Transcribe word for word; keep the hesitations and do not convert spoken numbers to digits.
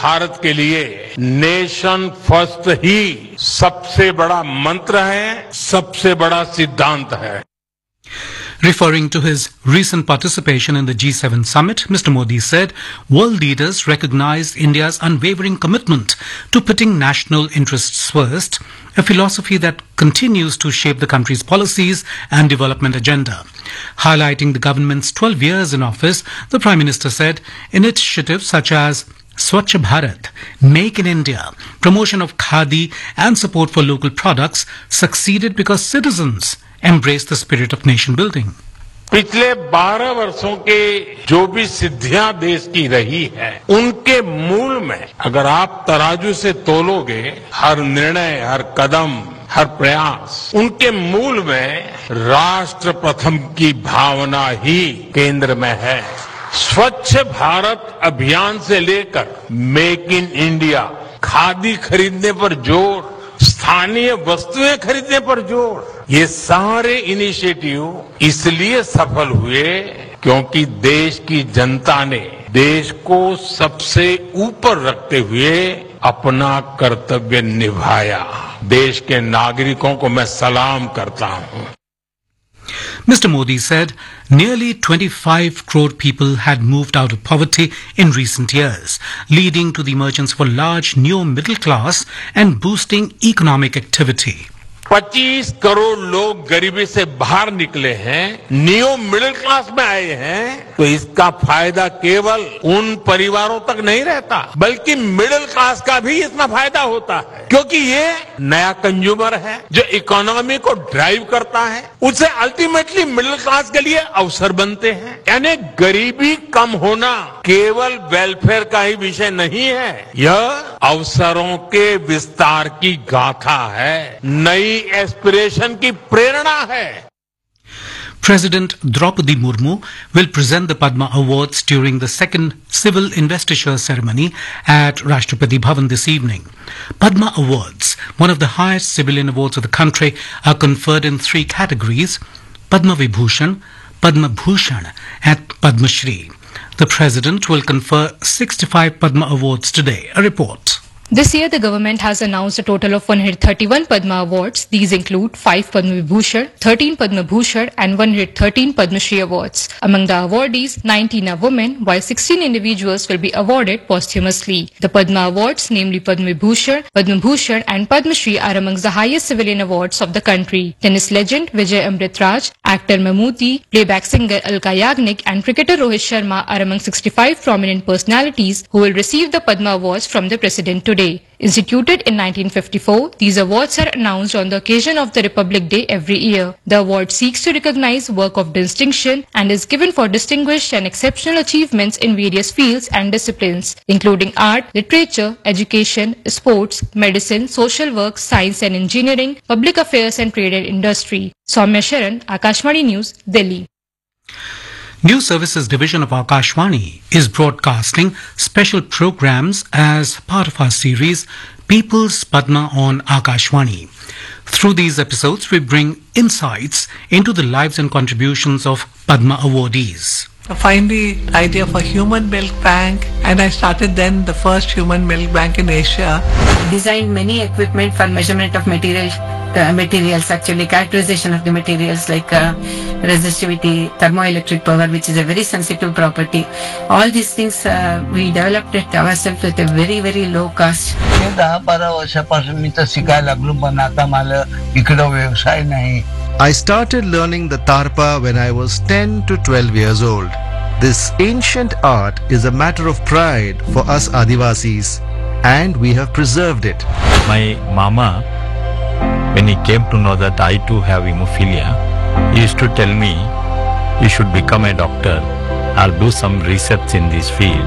भारत के लिए nation first ही सबसे बड़ा मंत्र है, सबसे बड़ा सिद्धांत है. Referring to his recent participation in the G seven summit, Mister Modi said world leaders recognized India's unwavering commitment to putting national interests first, a philosophy that continues to shape the country's policies and development agenda. Highlighting the government's twelve years in office, the Prime Minister said initiatives such as Swachh Bharat, Make in India, promotion of Khadi and support for local products succeeded because citizens embraced the spirit of nation building. पिछले बारह वर्षों के जो भी सिद्धियां देश की रही है, उनके मूल में अगर आप तराजू से तोलोगे, हर निर्णय, हर कदम, हर प्रयास, उनके मूल में राष्ट्र प्रथम की भावना ही केंद्र में है. स्वच्छ भारत अभियान से लेकर मेक इन इंडिया, खादी खरीदने पर जोर, स्थानीय वस्तुएं खरीदने पर जोर, ये सारे इनिशिएटिव इसलिए सफल हुए क्योंकि देश की जनता ने देश को सबसे ऊपर रखते हुए अपना कर्तव्य निभाया. देश के नागरिकों को मैं सलाम करता हूं. Mister Modi said nearly twenty-five crore people had moved out of poverty in recent years, leading to the emergence of a large new middle class and boosting economic activity. पच्चीस करोड़ लोग गरीबी से बाहर निकले हैं, न्यू मिडिल क्लास में आए हैं, तो इसका फायदा केवल उन परिवारों तक नहीं रहता, बल्कि मिडिल क्लास का भी इसमें फायदा होता है, क्योंकि ये नया कंज्यूमर है जो इकोनॉमी को ड्राइव करता है, उससे अल्टीमेटली मिडिल क्लास के लिए अवसर बनते हैं. यानी गरीबी कम होना केवल वेलफेयर का ही विषय नहीं है, यह अवसरों के विस्तार की गाथा है, नई एस्पिरेशन की प्रेरणा है. President Draupadi Murmu will present the Padma Awards during the second civil investiture ceremony at Rashtrapati Bhavan this evening. Padma Awards, one of the highest civilian awards of the country, are conferred in three categories: Padma Vibhushan, Padma Bhushan and Padma Shri. The President will confer sixty-five Padma Awards today. A report. This year, the government has announced a total of one hundred thirty-one Padma Awards. These include five Padma Vibhushan, thirteen Padma Bhushan and one hundred thirteen Padma Shri Awards. Among the awardees, nineteen are women, while sixteen individuals will be awarded posthumously. The Padma Awards, namely Padma Vibhushan, Padma Bhushan and Padma Shri, are amongst the highest civilian awards of the country. Tennis legend Vijay Amritraj, actor Mammootty, playback singer Alka Yagnik and cricketer Rohit Sharma are among sixty-five prominent personalities who will receive the Padma Awards from the President today. Instituted in nineteen fifty-four, these awards are announced on the occasion of the Republic Day every year. The award seeks to recognize work of distinction and is given for distinguished and exceptional achievements in various fields and disciplines, including art, literature, education, sports, medicine, social work, science and engineering, public affairs and trade and industry. Soumya Sharan, Akashvani News, Delhi. News Services Division of Akashvani is broadcasting special programs as part of our series People's Padma on Akashvani. Through these episodes, we bring insights into the lives and contributions of Padma awardees. I find the idea of a human milk bank, and I started then the first human milk bank in Asia. Designed many equipment for measurement of material, uh, materials actually, characterization of the materials like uh, resistivity, thermoelectric power, which is a very sensitive property. All these things uh, we developed it ourselves with a very very low cost. I started learning the tarpa when I was ten to twelve years old. This ancient art is a matter of pride for us Adivasis, and we have preserved it. My mama, when he came to know that I too have hemophilia, he used to tell me, you should become a doctor or do some research in this field.